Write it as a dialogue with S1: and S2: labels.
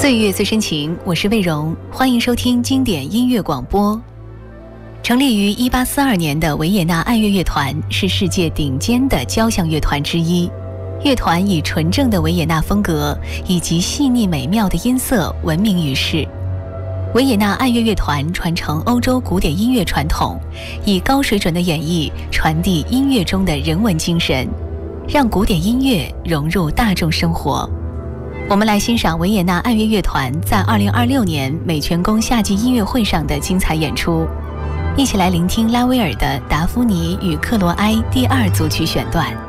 S1: 岁月最深情，我是魏荣，欢迎收听经典音乐广播。成立于1842年的维也纳爱乐乐团是世界顶尖的交响乐团之一。乐团以纯正的维也纳风格以及细腻美妙的音色闻名于世。维也纳爱乐乐团传承欧洲古典音乐传统，以高水准的演绎传递音乐中的人文精神，让古典音乐融入大众生活。我们来欣赏维也纳爱乐乐团在2026年美泉宫夏季音乐会上的精彩演出，一起来聆听拉威尔的《达芙妮与克罗埃》第2组曲选段。